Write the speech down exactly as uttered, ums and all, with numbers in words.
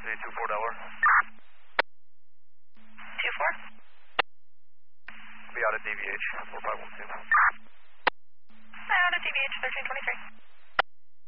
City two four Delaware. two four? Be out at D V H four five one two.